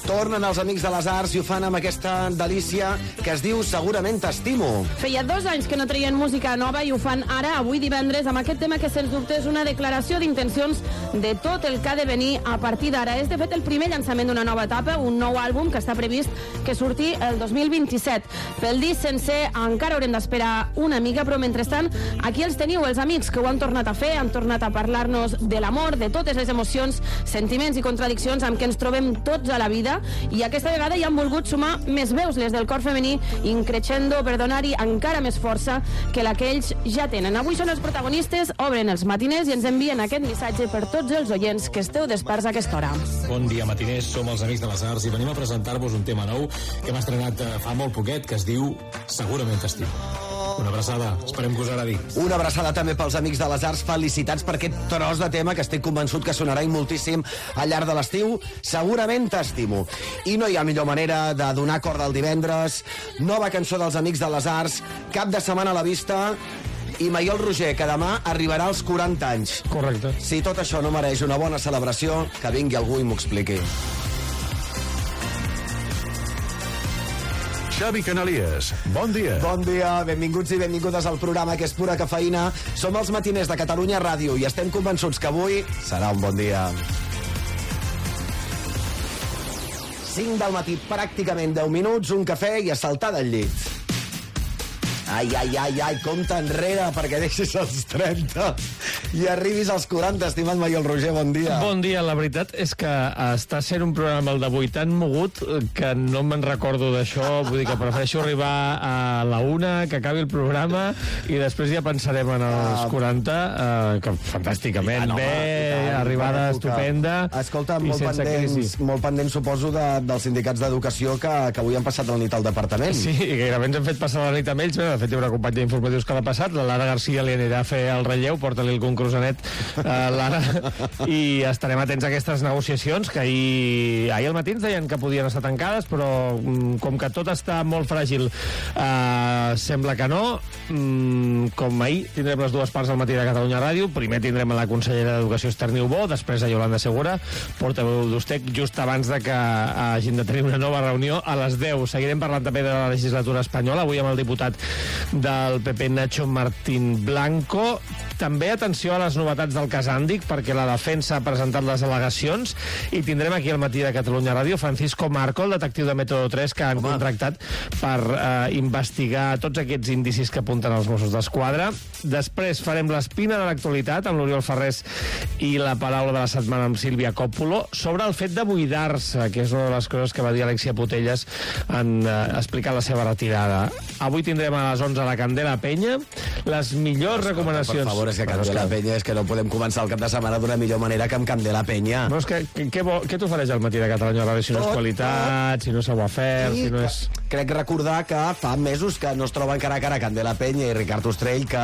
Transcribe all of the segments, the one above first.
Tornen els Amics de les Arts i ho fan amb aquesta delícia que es diu Segurament t'estimo. Feia 2 anys que no traien música nova i ho fan ara, avui divendres, amb aquest tema que sens dubte és una declaració d'intencions de tot el que ha de venir a partir d'ara. És de fet el primer llançament d'una nova etapa, un nou àlbum que està previst que surti el 2027. Pel disc sencer encara haurem d'esperar una mica, però mentrestant aquí els teniu, els amics que ho han tornat a fer, han tornat a parlar-nos de l'amor, de totes les emocions, sentiments i contradiccions amb què ens trobem tots a la vida, i aquesta vegada hi han volgut sumar més veus, les del cor femení, increixendo per donar-hi encara més força que la que ells ja tenen. Avui són els protagonistes, obren els matiners i ens envien aquest missatge per tots els oients que esteu desperts a aquesta hora. Bon dia, matiners, som els Amics de les Arts i venim a presentar-vos un tema nou que hem estrenat fa molt poquet, que es diu Segurament t'estimo. Una abraçada, esperem que us agradi. Una abraçada també pels Amics de les Arts, felicitats per aquest tros de tema que estic convençut que sonarà moltíssim al llarg de l'estiu. Segurament t'estimo. I no hi ha millor manera de donar corda al divendres. Nova cançó dels Amics de les Arts, cap de setmana a la vista, i Maiol Roger, que demà arribarà als 40 anys. Correcte. Si tot això no mereix una bona celebració, que vingui algú i m'ho expliqui. Xavi Canalies, bon dia. Bon dia, benvinguts i benvingudes al programa que és pura cafeïna. Som els matiners de Catalunya Ràdio i estem convençuts que avui serà un bon dia. 5 del matí, pràcticament 10 minuts, un cafè i a saltar del llit. Ai, compta enrere perquè deixis els 30 i arribis als 40, estimat Maiol Roger, bon dia. Bon dia, la veritat és que està sent un programa, el d'avui, tan mogut que no me'n recordo d'això, vull dir que prefereixo arribar a la 1, que acabi el programa i després ja pensarem en els 40, que fantàsticament bé, arribada estupenda. Escolta, molt pendent suposo dels sindicats d'educació que avui han passat la nit al departament. Sí, gairebé ens han fet passar la nit amb ells. De fet, hi ha una companya d'informatius que l'ha passat, la Lara Garcia li anirà a fer el relleu, porta-li el concrusanet, Lara, i estarem atents a aquestes negociacions que ahir al matí ens deien que podien estar tancades, però com que tot està molt fràgil, sembla que no. Com ahir tindrem les dues parts al matí de Catalunya Ràdio. Primer tindrem a la consellera d'Educació Esther Niubó, després a Yolanda Segura, portaveu d'Ustec, just abans de que hagin de tenir una nova reunió a les 10. Seguirem parlant també de la legislatura espanyola, avui amb el diputat del PP, Nacho Martín Blanco. També atenció a les novetats del cas Àndic, perquè la defensa ha presentat les al·legacions i tindrem aquí al matí de Catalunya Ràdio Francisco Marco, el detectiu de Método 3, que han contractat per investigar tots aquests indicis que apunten els Mossos d'Esquadra. Després farem l'espina de l'actualitat amb l'Oriol Ferrés i la paraula de la setmana amb Sílvia Còpolo sobre el fet de buidar-se, que és una de les coses que va dir Alexia Putellas en explicar la seva retirada. Avui tindrem a les 11 la Candela Penya, les millors recomanacions. Per favor, és que Candela Penya, és que no podem començar el cap de setmana d'una millor manera que amb Candela Penya. No, és que què t'ofereix al matí de Catalunya Ràdio si no és qualitat, si no és savoir-faire, si no és... Crec recordar que fa mesos que no es troben cara a cara Candela Penya i Ricard Ostrell, que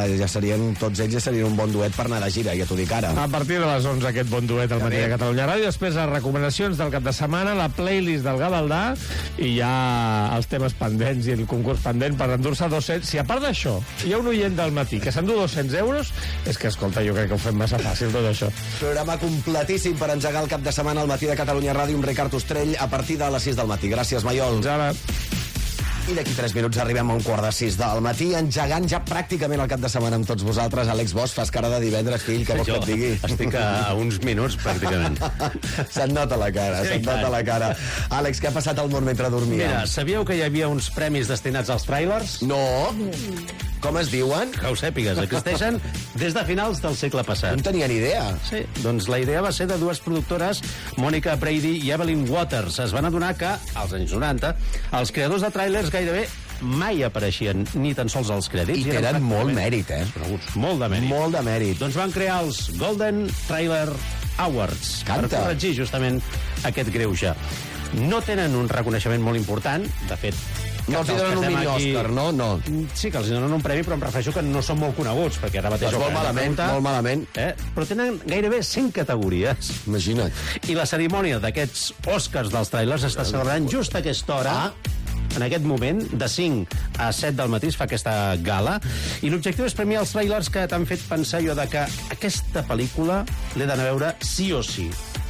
tots ells ja serien un bon duet per anar de gira, ja t'ho dic ara. A partir de les 11 aquest bon duet al matí de Catalunya Ràdio, després les recomanacions del cap de setmana, la playlist del Gavaldà i ja els temes pendents i el concurs pendent per endur-se 200. Si a part d'això hi ha un oient del matí que s'endú 200 euros, és que, escolta, jo crec que ho fem massa fàcil tot això. Programa completíssim per engegar el cap de setmana al matí de Catalunya Ràdio amb Ricard Ostrell a partir de les 6 del matí. Gràcies, Maiol. Ara. I d'aquí 3 minuts arribem a 5:45 del matí, engegant ja pràcticament el cap de setmana amb tots vosaltres. Àlex Bosch, fas cara de divendres, fill, que vols que et digui? Estic a uns minuts, pràcticament. Se't nota la cara, se't nota la cara. Àlex, què ha passat al món mentre dormíem? Mira, sabíeu que hi havia uns premis destinats als tràilers? No? Com es diuen? Que ho sàpigues, existeixen des de finals del segle passat. No en tenia ni idea. Sí, doncs la idea va ser de dues productores, Mònica Brady i Evelyn Waters. Es van adonar que, als anys 90, els creadors de tràilers gairebé mai apareixien ni tan sols als crèdits. I tenen molt mèrit, Molt de mèrit. Molt de mèrit. Doncs van crear els Golden Trailer Awards per corregir justament aquest greuge. No tenen un reconeixement molt important, de fet... No els donen un mini-Òscar, no? No. Sí, que els donen un premi, però em refereixo que no són molt coneguts, perquè ara mateix... Molt malament. Però tenen gairebé 100 categories. Imagina't. I la cerimònia d'aquests Òscars dels trailers està celebrant just a aquesta hora, en aquest moment, de 5 a 7 del matí es fa aquesta gala, i l'objectiu és premiar els trailers que t'han fet pensar jo de que aquesta pel·lícula l'he d'anar a veure sí o sí.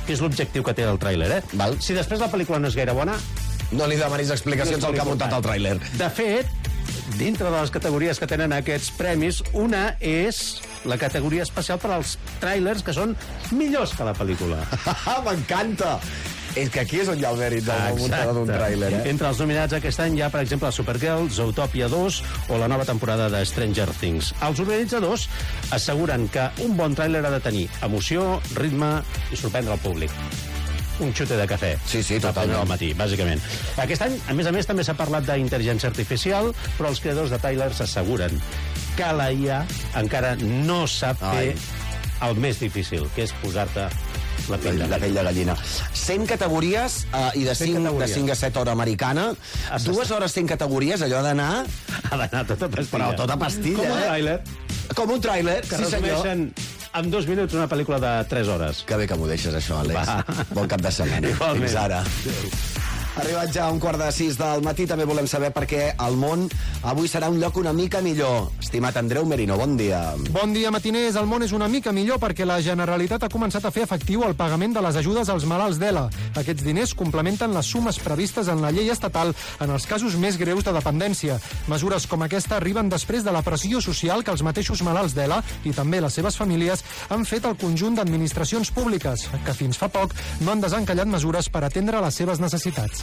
que és l'objectiu que té el tràiler, eh? Val. Si després la pel·lícula no és gaire bona... No li demanis explicacions al que ha muntat el tràiler. De fet, dintre de les categories que tenen aquests premis, una és la categoria especial per als tràilers que són millors que la pel·lícula. M'encanta! És que aquí és on hi ha el mèrit del muntador d'un tràiler, eh? Entre els nominats aquest any hi ha, per exemple, Supergirl, Zootopia 2 o la nova temporada de Stranger Things. Els organitzadors asseguren que un bon tràiler ha de tenir emoció, ritme i sorprendre el públic. Un xute de cafè. Sí, totalment. Al matí, bàsicament. Aquest any, a més, també s'ha parlat d'intel·ligència artificial, però els creadors de trailers asseguren que la IA encara no sap fer el més difícil, que és posar-te la pell de gallina. 100 categories i de 5 a 7 hora americana. 2 hores 100 categories, allò d'anar... Ha d'anar tota pastilla. Però tota pastilla, Com un tràiler. Com un tràiler, que sí senyor. En 2 minuts una pel·lícula de 3 hores. Que bé que m'ho deixes, això, Àlex. Bon cap de setmana. Igualment. Fins ara. Arribat ja a 5:45 del matí, també volem saber per què el món avui serà un lloc una mica millor. Estimat Andreu Merino, bon dia. Bon dia, matiners. El món és una mica millor perquè la Generalitat ha començat a fer efectiu el pagament de les ajudes als malalts d'ELA. Aquests diners complementen les sumes previstes en la llei estatal en els casos més greus de dependència. Mesures com aquesta arriben després de la pressió social que els mateixos malalts d'ELA i també les seves famílies han fet al conjunt d'administracions públiques, que fins fa poc no han desencallat mesures per atendre les seves necessitats.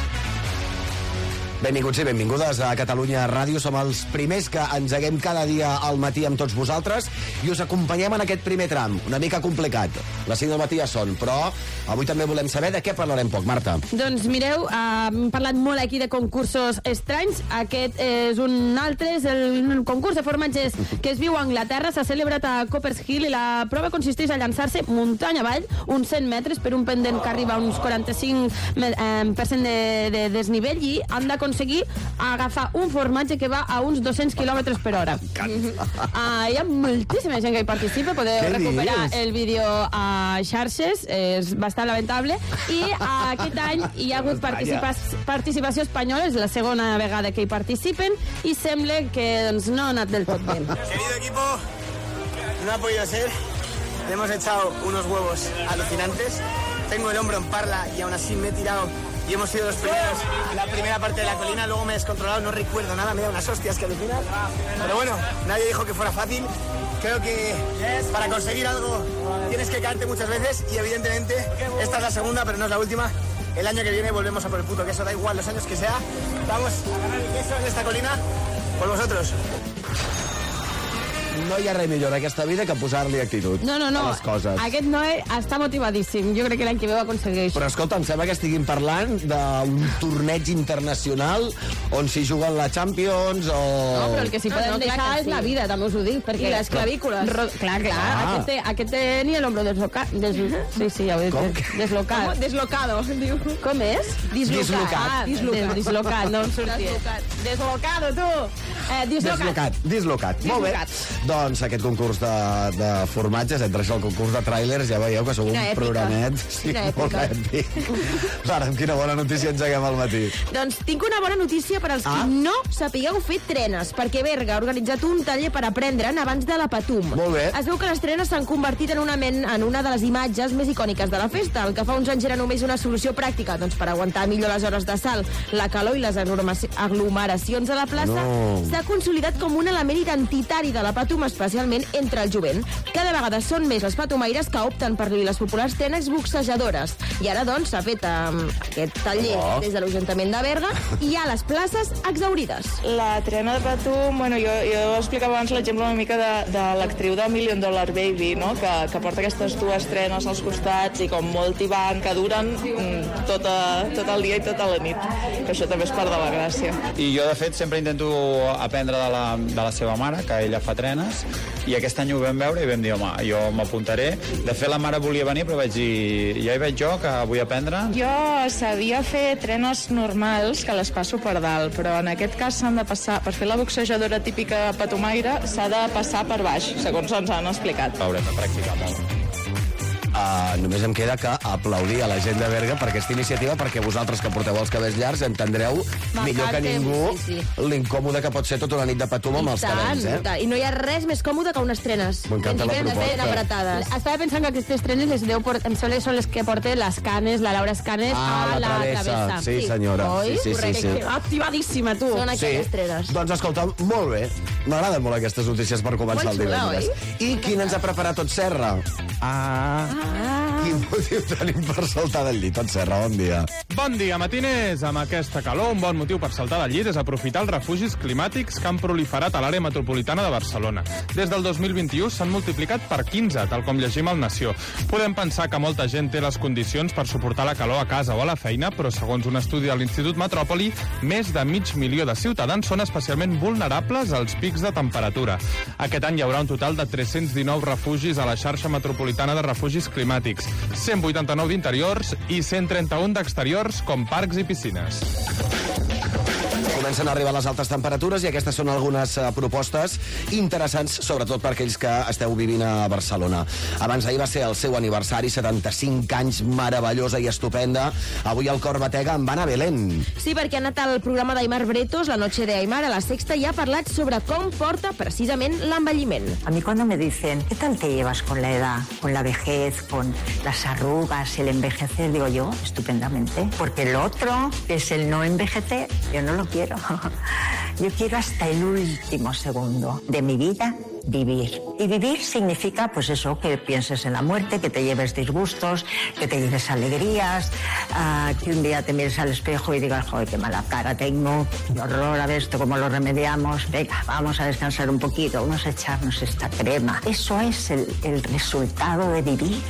Benvinguts i benvingudes a Catalunya Ràdio. Som els primers que engeguem cada dia al matí amb tots vosaltres i us acompanyem en aquest primer tram. Una mica complicat. Les 5 del matí ja són, però avui també volem saber de què parlarem poc. Marta. Doncs mireu, hem parlat molt aquí de concursos estranys. Aquest és un altre, és el concurs de formatges que es viu a Anglaterra. S'ha celebrat a Coppers Hill i la prova consisteix a llançar-se muntanya avall, uns 100 metres per un pendent que arriba a uns 45% de desnivell i han d'aconseguir agafar un formatge que va a uns 200 km per hora. Hi ha moltíssima gent que hi participa, podeu recuperar el vídeo a xarxes, és bastant lamentable, i aquest any hi ha hagut participació espanyola, és la segona vegada que hi participen, i sembla que doncs, no ha anat del tot bé. Querido equipo, no ha podido ser. Le hemos echado unos huevos alucinantes. Tengo el hombro en parla y aún así me he tirado y hemos sido los primeros en la primera parte de la colina. Luego me he descontrolado, no recuerdo nada, me he dado unas hostias que alucinan. Pero bueno, nadie dijo que fuera fácil. Creo que para conseguir algo tienes que caerte muchas veces y evidentemente esta es la segunda, pero no es la última. El año que viene volvemos a por el puto queso, da igual los años que sea. Vamos a ganar el queso en esta colina por vosotros. No hi ha res millor en aquesta vida que posar-li actitud No. a les coses. Aquest noi està motivadíssim. Jo crec que l'any que ve ho aconsegueix. Però escolta, em sembla que estiguin parlant d'un torneig internacional on s'hi juguen la Champions o... No, però el que s'hi poden deixar és la vida, també us ho dic. Perquè I les clavícules. Clar. Aquest tenia el hombro deslocat. Sí, ja ho he dit. Deslocat. Deslocado, diu. Com és? Dislocat. Dislocat, no em sortia. Deslocado, tu! Dislocat. Molt bé. Doncs aquest concurs de formatges, entre això el concurs de tràilers, ja veieu que sou un programet. Sí, molt èpic. Ara, amb quina bona notícia engeguem al matí. Doncs tinc una bona notícia per als qui no sapigueu fer trenes, perquè Berga ha organitzat un taller per aprendre'n abans de la Patum. Molt bé. Es veu que les trenes s'han convertit en una de les imatges més icòniques de la festa. El que fa uns anys era només una solució pràctica doncs, per aguantar millor les hores de salt, la calor i les aglomeracions a la plaça, s'ha consolidat com un element identitari de la Patum, especialment entre el jovent. Cada vegada són més les patumaires que opten per lluir les populars trenes boxejadores. I ara, doncs, s'ha fet aquest taller des de l'Ajuntament de Berga i hi ha les places exhaurides. La trena de Patum, bueno, jo explicava abans l'exemple una mica de l'actriu de $1 Million Baby, no? que porta aquestes dues trenes als costats i com molt tibant, que duren tot el dia i tota la nit. Que això també és part de la gràcia. I jo, de fet, sempre intento aprendre de la seva mare, que ella fa trenes, i aquest any ho vam veure i vam dir, home, jo m'apuntaré. De fet, la mare volia venir, però vaig dir, ja hi veig jo, que vull aprendre. Jo sabia fer trenes normals, que les passo per dalt, però en aquest cas s'han de passar, per fer la boxejadora típica patumaire, s'ha de passar per baix, segons ens han explicat. Haurem de practicar molt. només em queda que aplaudir a la gent de Berga per aquesta iniciativa, perquè vosaltres que porteu els cabells llargs entendreu millor que ningú l'incòmode que pot ser tota una nit de patum amb els cabells, I no hi ha res més còmode que unes trenes. M'encanta la proposta. Ben apretades. Estava pensant que aquestes trenes les em sembla que són les que porten les Canes, la Laura Escanes a la travessa. Sí, senyora. Oi? Sí. Activadíssima, tu. Són aquelles trenes. Doncs escolta, molt bé. M'agraden molt aquestes notícies per començar el divendres. I quin ens ha preparat Tot Serra? Quin motiu tenim per saltar del llit? Tot Serra, bon dia. Bon dia, matiners. Amb aquesta calor, un bon motiu per saltar del llit és aprofitar els refugis climàtics que han proliferat a l'àrea metropolitana de Barcelona. Des del 2021 s'han multiplicat per 15, tal com llegim al Nació. Podem pensar que molta gent té les condicions per suportar la calor a casa o a la feina, però segons un estudi de l'Institut Metròpoli, més de 500.000 de ciutadans són especialment vulnerables als pics de temperatura. Aquest any hi haurà un total de 319 refugis a la xarxa metropolitana de refugis climàtics, 189 d'interiors i 131 d'exteriors, com parcs i piscines. Comencen a arribar les altes temperatures i aquestes són algunes propostes interessants, sobretot per aquells que esteu vivint a Barcelona. Abans d'ahir va ser el seu aniversari, 75 anys, meravellosa i estupenda. Avui el cor batega amb Ana Belén. Sí, perquè ha anat al programa d'Aimar Bretos, La noche de Aimar, a La Sexta, i ha parlat sobre com porta precisament l'envelliment. A mí cuando me dicen, ¿qué tal te llevas con la edad, con la vejez, con las arrugas, el envejecer? Digo yo, estupendamente. Porque el otro, que es el no envejecer, yo no lo quiero. Yo quiero hasta el último segundo de mi vida vivir. Y vivir significa, pues eso, que pienses en la muerte, que te lleves disgustos, que te lleves alegrías, que un día te mires al espejo y digas, joder, qué mala cara tengo, qué horror, a ver esto, cómo lo remediamos, venga, vamos a descansar un poquito, vamos a echarnos esta crema. Eso es el resultado de vivir.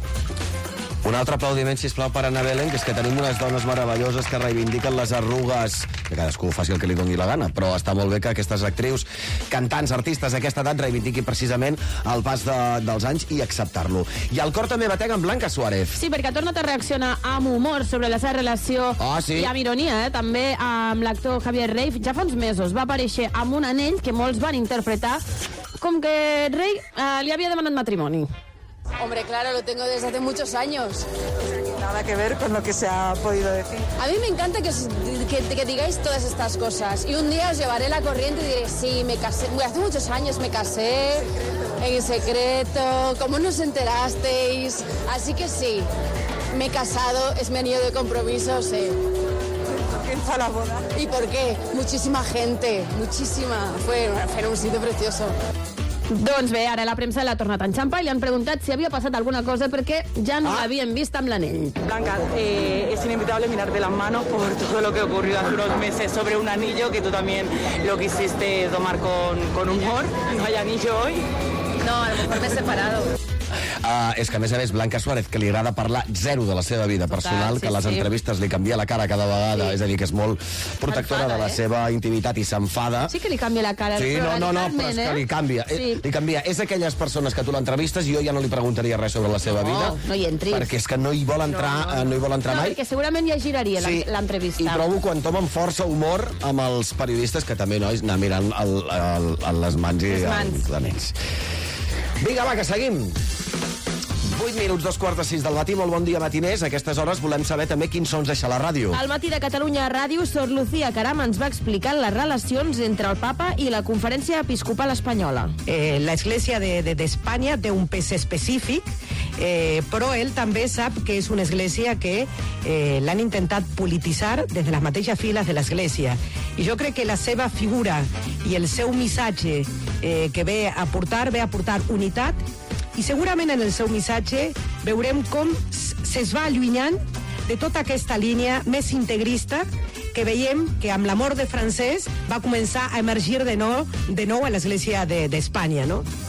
Un altre aplaudiment, sisplau, per Ana Belén, que és que tenim unes dones meravelloses que reivindiquen les arrugues, que cadascú faci el que li doni la gana, però està molt bé que aquestes actrius, cantants, artistes d'aquesta edat reivindiquin precisament el pas dels anys i acceptar-lo. I el cor també batega amb Blanca Suárez. Sí, perquè ha tornat a reaccionar amb humor sobre la seva relació i amb ironia, també amb l'actor Javier Rey. Ja fa uns mesos va aparèixer amb un anell que molts van interpretar com que Rey li havia demanat matrimoni. Hombre, claro, lo tengo desde hace muchos años. Nada que ver con lo que se ha podido decir. A mí me encanta que digáis todas estas cosas. Y un día os llevaré la corriente y diré, sí, me casé. Hace muchos años me casé, en secreto, ¿cómo no os enterasteis? Así que sí, me he casado, es mi anillo de compromiso, sí. ¿Por qué fue la boda? ¿Y por qué? Muchísima gente, muchísima. Fue un sitio precioso. Doncs bé, ara la premsa l'ha tornat a enxampar i li han preguntat si havia passat alguna cosa perquè ja no l'havien vist amb l'anell. Blanca, es inevitable mirarte las manos por todo lo que ocurrió hace unos meses sobre un anillo que tú también lo quisiste tomar con humor. ¿No hay anillo hoy? No, a lo mejor me he separado. És que, a més, Blanca Suárez, que li agrada parlar zero de la seva vida personal, que a les entrevistes li canvia la cara cada vegada, és a dir, que és molt protectora de la seva intimitat i s'enfada. Sí que li canvia la cara. Sí, no, però és que li canvia. Li canvia. És aquelles persones que tu l'entrevistes i jo ja no li preguntaria res sobre la seva vida. No hi entris. Perquè és que no hi vol entrar, no hi vol entrar mai. Perquè segurament ja giraria l'entrevista. I trobo quan tomen força humor amb els periodistes, que també, nois, anar mirant les mans i els anells. Vinga, va, que seguim. 8 minuts, 2:45 del matí, molt bon dia, matiners. A aquestes hores volem saber també quins sons deixa la ràdio. Al matí de Catalunya Ràdio, Sor Lucía Caram ens va explicar les relacions entre el papa i la Conferència Episcopal Espanyola. La Església d'Espanya té un pes específic, però ell també sap que és una església que l'han intentat polititzar des de les mateixes files de l'església. I jo crec que la seva figura i el seu missatge que ve a portar unitat, i segurament en el seu missatge veurem com se's va allunyant de tota aquesta línia més integrista que veiem que amb la mort de Francesc va començar a emergir de nou a l'Església d'Espanya, no?